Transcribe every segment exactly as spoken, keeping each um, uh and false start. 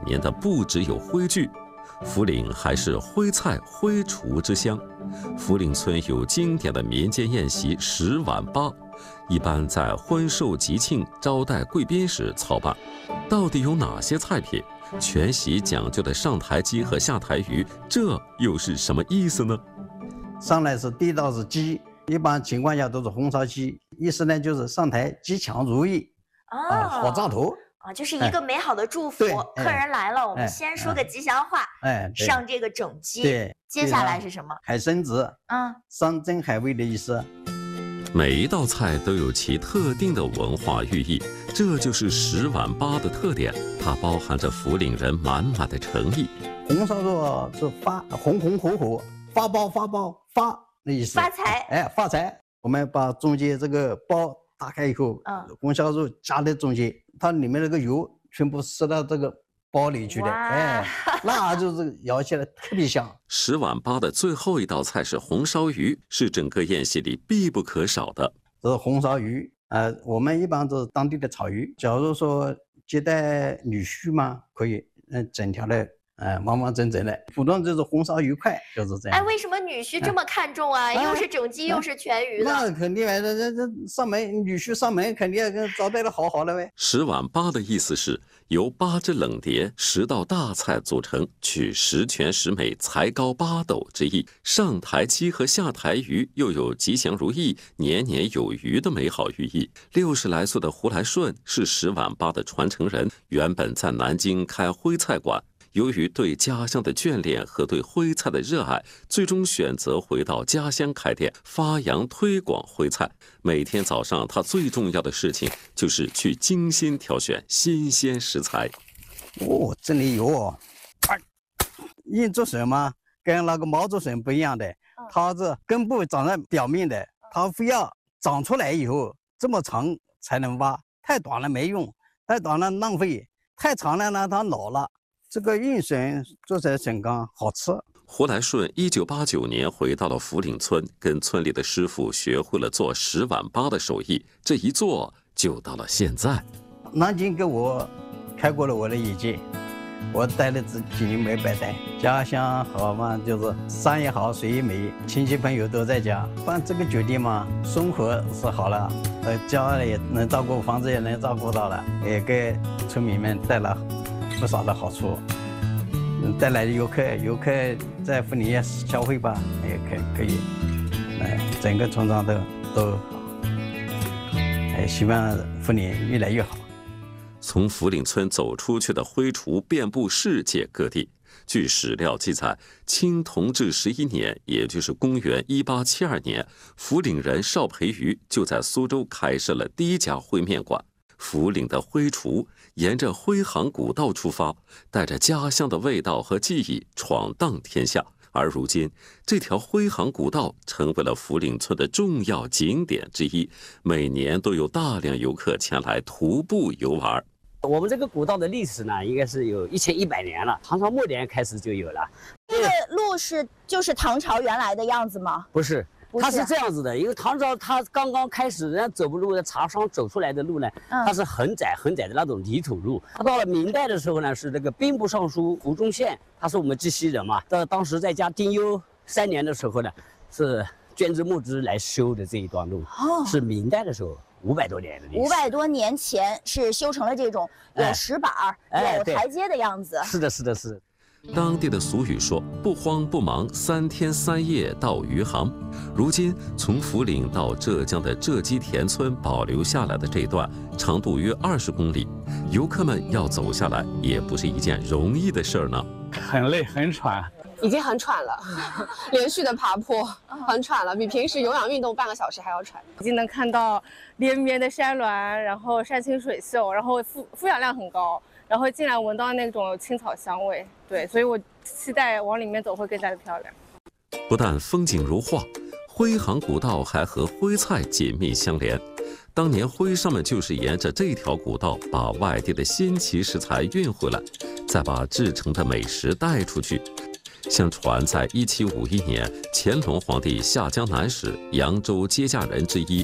年的不只有徽剧，涪陵还是徽菜徽厨之乡。涪陵村有经典的民间宴席十碗八，一般在婚寿吉庆招待贵宾时操办。到底有哪些菜品？全席讲究的上台鸡和下台鱼，这又是什么意思呢？ 上来是第一道是鸡，一般情况下都是红烧鸡，意思呢就是上台吉祥如意，啊、哦，好兆头。 啊，就是一个美好的祝福。 哎、 客人来了，哎、我们先说个吉祥话， 哎， 上这个整鸡。 对， 接下来是什么？ 海参子， 嗯， 山珍海味的意思。 每一道菜都有其特定的文化寓意，这就是十碗八的特点，它包含着涪陵人满满的诚意。 红烧肉是发红红火火，发包发包发的意思， 发财。 哎，发财。我们把中间这个包打开以后，嗯，红烧肉夹在中间，它里面那个油全部塞到这个包里去的，哎，那就是咬起来特别香。 十碗八的最后一道菜是红烧鱼，是整个宴席里必不可少的。 这是红烧鱼，呃，我们一般都是当地的草鱼。假如说接待女婿嘛，可以，嗯，整条的。哎，完完整整的，普通就是红烧鱼块，就是这样。 哎，为什么女婿这么看重啊？哎、又是整鸡，哎、又是全鱼的。 那肯定啊，这这这上门女婿上门肯定要跟招待的好好的呗。 十碗八的意思是由八只冷碟、十道大菜组成，取十全十美、才高八斗之意。上台鸡和下台鱼又有吉祥如意、年年有余的美好寓意。六十来岁的胡来顺是十碗八的传承人，原本在南京开徽菜馆。由于对家乡的眷恋和对徽菜的热爱，最终选择回到家乡开店，发扬推广徽菜。每天早上，他最重要的事情就是去精心挑选新鲜食材。 哦，这里有哦，硬竹笋嘛，跟那个毛竹笋不一样的，它是根部长在表面的，它非要长出来以后这么长才能挖，太短了没用，太短了浪费，太长了呢它老了。这个硬笋做在笋干好吃。 胡来顺一九八九年回到了涪陵村，跟村里的师傅学会了做十碗八的手艺，这一做就到了现在。 南京给我开过了我的眼界，我待了几几年没白待。家乡好嘛，就是山也好，水也美，亲戚朋友都在家。办这个酒店嘛，生活是好了，呃，家里能照顾，房子也能照顾到了，也给村民们带了不少的好处，带来游客，游客在涪陵消费吧，也可可以，哎，整个村庄都都好，哎，希望涪陵越来越好。 从涪陵村走出去的徽厨遍布世界各地。据史料记载，清同治十一年，也就是公元一八七二年，涪陵人邵培瑜就在苏州开设了第一家徽面馆。涪陵的徽厨沿着徽杭古道出发，带着家乡的味道和记忆闯荡天下。而如今，这条徽杭古道成为了涪陵村的重要景点之一，每年都有大量游客前来徒步游玩。 我们这个古道的历史呢，应该是有一千一百年了，唐朝末年开始就有了。 这个路是就是唐朝原来的样子吗？ 不是。它是这样子的，因为唐朝它刚刚开始，人家走不路的茶商走出来的路呢，嗯、它是很窄很窄的那种泥土路。它到了明代的时候呢，是这个兵部尚书胡宗宪，他是我们绩溪人嘛，到当时在家丁忧三年的时候呢，是捐资募资来修的这一段路，哦、是明代的时候。五百多年的历史， 五百多年前是修成了这种有石板、哎、有台阶的样子。 是的，是的，是的。 当地的俗语说：“不慌不忙，三天三夜到余杭。”如今，从涪陵到浙江的浙基田村保留下来的这段长度约二十公里，游客们要走下来也不是一件容易的事儿呢。 很累，很喘。 已经很喘了，连续的爬坡，很喘了，比平时有氧运动半个小时还要喘。 已经能看到连绵的山峦，然后山清水秀，然后富富氧量很高，然后进来闻到那种青草香味，对，所以我期待往里面走会更加的漂亮。 不但风景如画，徽杭古道还和徽菜紧密相连。当年徽商们就是沿着这条古道，把外地的新奇食材运回来，再把制成的美食带出去。相传，在一七五一年，乾隆皇帝下江南时，扬州接驾人之一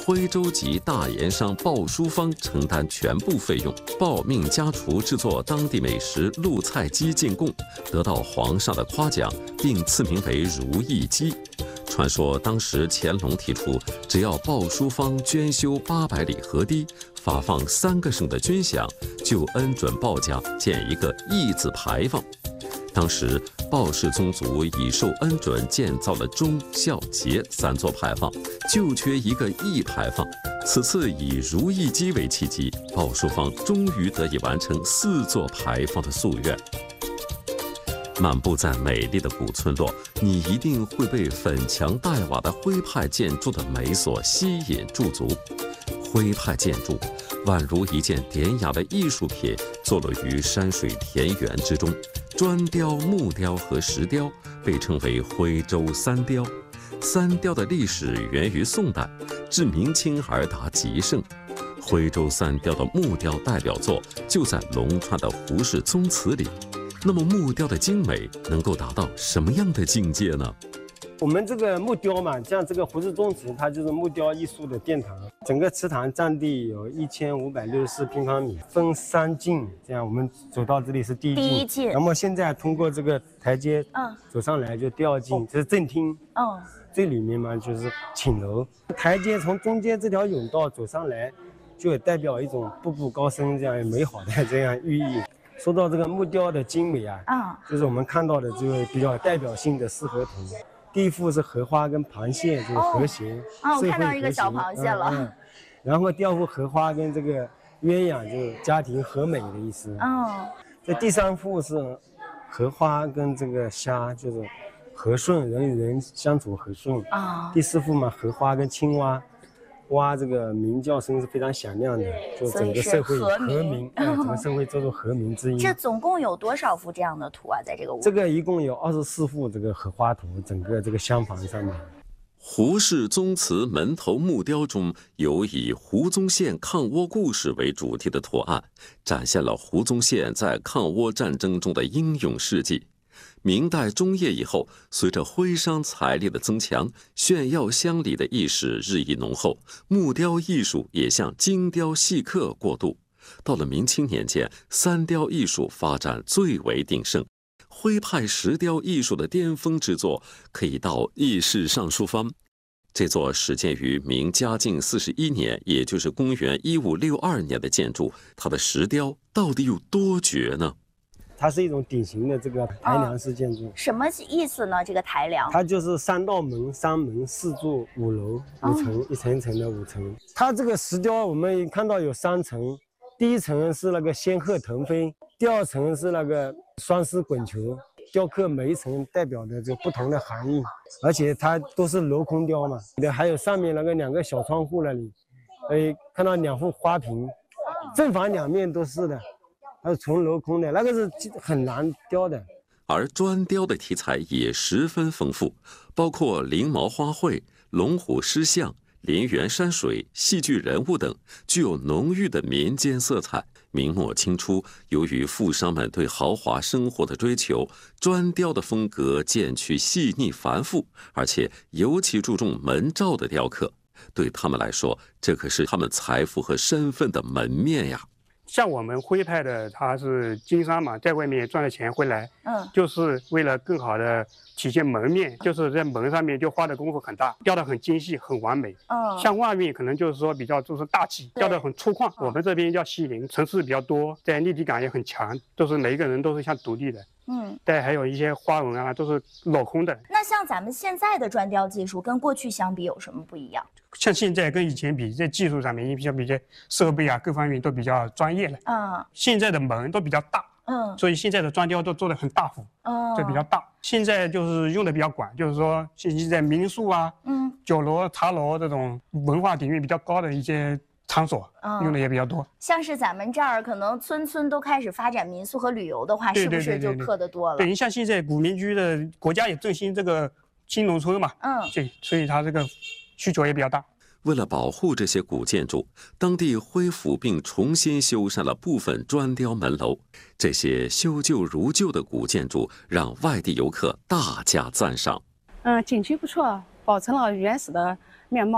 徽州籍大盐商鲍淑芳承担全部费用，报命家厨制作当地美食陆菜鸡进贡，得到皇上的夸奖，并赐名为如意鸡。传说当时乾隆提出，只要鲍淑芳捐修八百里河堤，发放三个省的军饷，就恩准鲍家建一个义字牌坊。当时鲍氏宗族已受恩准建造了忠、孝、节三座牌坊，就缺一个义牌坊。此次以如意鸡为契机，鲍淑芳终于得以完成四座牌坊的夙愿。漫步在美丽的古村落，你一定会被粉墙黛瓦的徽派建筑的美所吸引驻足。徽派建筑宛如一件典雅的艺术品，坐落于山水田园之中。砖雕、木雕和石雕被称为徽州三雕。三雕的历史源于宋代，至明清而达极盛。徽州三雕的木雕代表作就在龙川的胡氏宗祠里。那么木雕的精美能够达到什么样的境界呢？ 我们这个木雕嘛，像这个胡氏宗祠，它就是木雕艺术的殿堂。整个祠堂占地有一千五百六十四平方米，分三进。这样我们走到这里是第一进， 第一进。 那么现在通过这个台阶， 嗯， 走上来就第二进，这是正厅。 嗯， 这里面嘛就是寝楼。台阶从中间这条甬道走上来，就代表一种步步高升这样美好的这样寓意。说到这个木雕的精美啊， 啊、嗯， 就是我们看到的这个比较代表性的四合图。第一幅是荷花跟螃蟹，这个和谐。 哦，我看到一个小螃蟹了。 嗯嗯、然后第二幅荷花跟这个鸳鸯，就是家庭和美的意思。 哦。 这第三幅是荷花跟这个虾，就是和顺，人与人相处和顺。 啊、哦。 第四幅嘛，荷花跟青蛙。蛙这个鸣叫声是非常响亮的，就整个社会和鸣，哎，整个社会做出和鸣之音。 这总共有多少幅这样的图啊？在这个屋？ 这个一共有二十四幅这个荷花图，整个这个厢房上面。 胡氏宗祠门头木雕中有以胡宗宪抗倭故事为主题的图案，展现了胡宗宪在抗倭战争中的英勇事迹。明代中叶以后，随着徽商财力的增强，炫耀乡里的意识日益浓厚，木雕艺术也向精雕细刻过渡。到了明清年间，三雕艺术发展最为鼎盛。徽派石雕艺术的巅峰之作，可以到议事尚书坊。这座始建于明嘉靖四十一年，也就是公元一五六二年的建筑，它的石雕到底有多绝呢？ 它是一种典型的这个台梁式建筑。 哦、什么意思呢？这个台梁？ 它就是三道门、三门、四座、五楼、五层，哦、一层一层的五层。它这个石雕我们看到有三层，第一层是那个仙鹤腾飞，第二层是那个双狮滚球。雕刻每一层代表的这不同的含义，而且它都是镂空雕嘛。还有上面那个两个小窗户那里，哎，看到两幅花瓶，正反两面都是的。它是纯镂空的，那个是很难雕的。 而砖雕的题材也十分丰富，包括翎毛花卉、龙虎狮象、林园山水、戏剧人物等，具有浓郁的民间色彩。明末清初，由于富商们对豪华生活的追求，砖雕的风格渐趋细腻繁复，而且尤其注重门罩的雕刻。对他们来说，这可是他们财富和身份的门面呀。 像我们徽派的，他是经商嘛，在外面赚了钱回来， 嗯， 就是为了更好的体现门面，就是在门上面就花的功夫很大，雕得很精细，很完美。 嗯， 像外面可能就是说比较就是大气，雕得很粗犷。我们这边叫西陵，层次比较多，在立体感也很强，都是每一个人都是像独立的。 嗯， 对，还有一些花纹啊，都是镂空的。 那像咱们现在的砖雕技术跟过去相比有什么不一样？ 像现在跟以前比，在技术上面，比较比较设备啊，各方面都比较专业了。 嗯， 现在的门都比较大， 嗯， 所以现在的砖雕都做得很大幅， 嗯， 就比较大。现在就是用的比较广，就是说现在民宿啊， 嗯， 酒楼、茶楼这种文化底蕴比较高的一些场所， 嗯， 用的也比较多。 像是咱们这儿可能村村都开始发展民宿和旅游的话， 对是不是就刻得多了？ 对，你像现在古民居的国家也振兴这个新农村嘛， 嗯， 对，所以它这个需求也比较大。 为了保护这些古建筑，当地恢复并重新修缮了部分砖雕门楼。这些修旧如旧的古建筑让外地游客大加赞赏。 嗯，景区不错，保存了原始的面貌。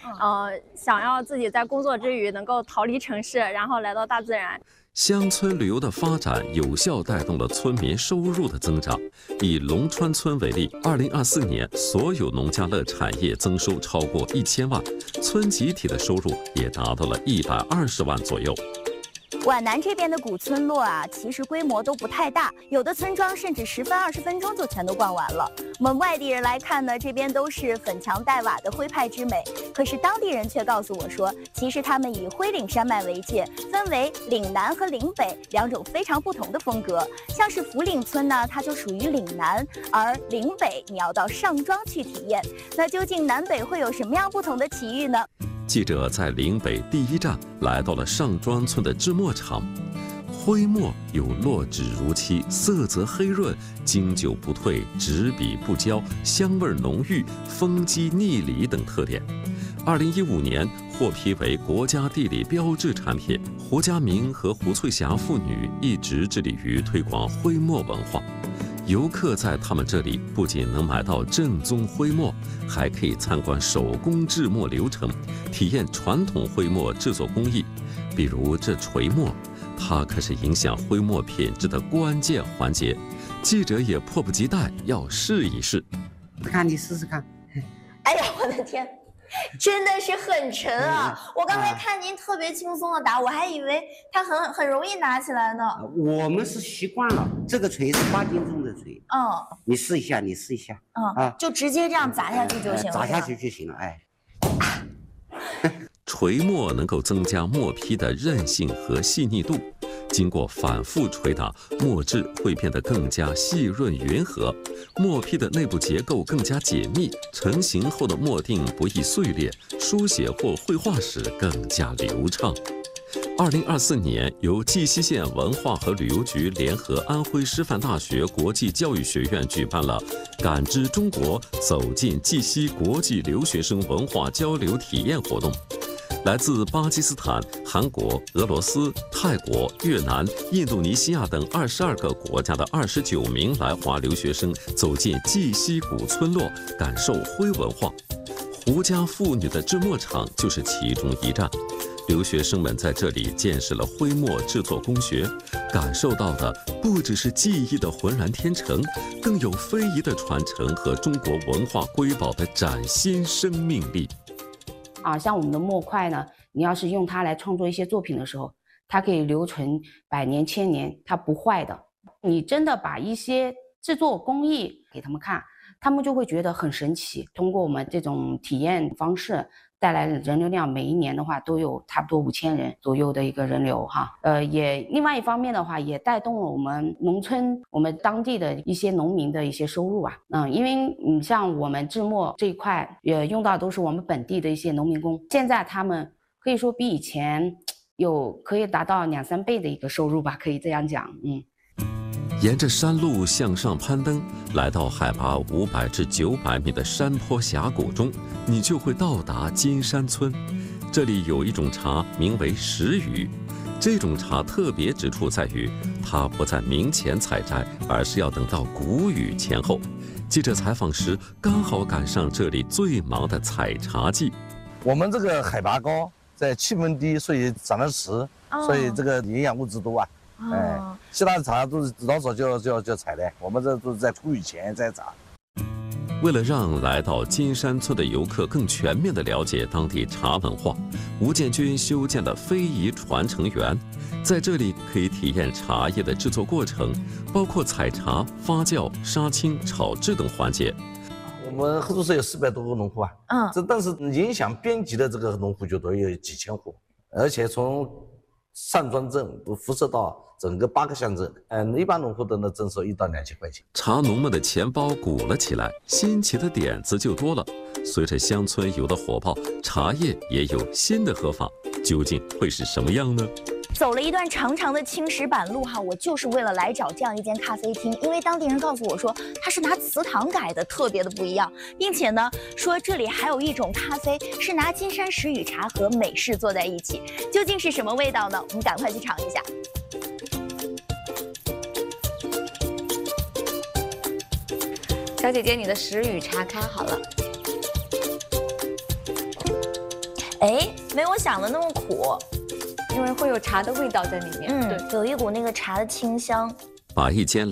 呃，想要自己在工作之余能够逃离城市，然后来到大自然。 乡村旅游的发展有效带动了村民收入的增长。以龙川村为例，二零二四年所有农家乐产业增收超过一千万，村集体的收入也达到了一百二十万左右。 皖南这边的古村落啊，其实规模都不太大，有的村庄甚至十分二十分钟就全都逛完了。我们外地人来看呢，这边都是粉墙黛瓦的徽派之美，可是当地人却告诉我说，其实他们以徽岭山脉为界，分为岭南和岭北两种非常不同的风格。像是福岭村呢，它就属于岭南，而岭北你要到上庄去体验。那究竟南北会有什么样不同的奇遇呢？ 记者在岭北第一站来到了上庄村的制墨厂。徽墨有落纸如漆、色泽黑润、经久不褪、执笔不焦、香味浓郁、风肌逆理等特点。二零一五年获批为国家地理标志产品。胡家明和胡翠霞父女一直致力于推广徽墨文化。游客在他们这里不仅能买到正宗徽墨，还可以参观手工制墨流程，体验传统徽墨制作工艺。比如这锤墨，它可是影响徽墨品质的关键环节。记者也迫不及待要试一试。 看，你试试看。 哎呀，我的天！真的是很沉啊！我刚才看您特别轻松的打，我还以为它很很容易拿起来呢。 我们是习惯了，这个锤是八斤重的锤。 嗯， 你试一下，你试一下。 嗯啊，就直接这样砸下去就行了。 砸下去就行了，哎。 锤墨能够增加墨坯的韧性和细腻度，经过反复捶打，墨质会变得更加细润匀和，墨坯的内部结构更加紧密，成型后的墨定不易碎裂，书写或绘画时更加流畅。二零二四年，由绩溪县文化和旅游局联合安徽师范大学国际教育学院举办了“感知中国，走进绩溪”国际留学生文化交流体验活动。来自巴基斯坦、韩国、俄罗斯、泰国、越南、印度尼西亚等二十二个国家的二十九名来华留学生走进绩溪古村落，感受徽文化。胡家妇女的制墨厂就是其中一站。留学生们在这里见识了徽墨制作工学，感受到的不只是技艺的浑然天成，更有非遗的传承和中国文化瑰宝的崭新生命力。 啊，像我们的墨块呢，你要是用它来创作一些作品的时候，它可以留存百年千年，它不坏的。你真的把一些制作工艺给他们看，他们就会觉得很神奇。通过我们这种体验方式带来人流量，每一年的话都有差不多五千人左右的一个人流哈。呃，也另外一方面的话，也带动了我们农村我们当地的一些农民的一些收入啊。嗯，因为你像我们制墨这一块，也用到都是我们本地的一些农民工，现在他们可以说比以前有可以达到两三倍的一个收入吧，可以这样讲，嗯。 沿着山路向上攀登，来到海拔五百至九百米的山坡峡谷中，你就会到达金山村。这里有一种茶，名为石雨。这种茶特别之处在于，它不在明前采摘，而是要等到谷雨前后。记者采访时，刚好赶上这里最忙的采茶季。 我们这个海拔高，在气温低，所以长得迟，哦、所以这个营养物质多啊。哦、哎，其他的茶都是老早就就就采的，我们这都是在谷雨前再采。 为了让来到金山村的游客更全面地了解当地茶文化，吴建军修建了非遗传承园，在这里可以体验茶叶的制作过程，包括采茶、发酵、杀青、炒制等环节。 我们合作社有四百多个农户啊，嗯，这但是影响边级的这个农户就都有几千户，而且从上庄镇都辐射到整个八个乡镇，嗯，一般农户都能征收一到两千块钱。 茶农们的钱包鼓了起来，新奇的点子就多了。随着乡村游的火爆，茶叶也有新的喝法，究竟会是什么样呢？ 走了一段长长的青石板路哈，我就是为了来找这样一间咖啡厅，因为当地人告诉我说它是拿祠堂改的，特别的不一样，并且呢说这里还有一种咖啡是拿金山石雨茶和美式做在一起，究竟是什么味道呢？我们赶快去尝一下。 小姐姐，你的石雨茶开好了。 哎，没我想的那么苦， 因为会有茶的味道在里面。 嗯，有一股那个茶的清香。 把一间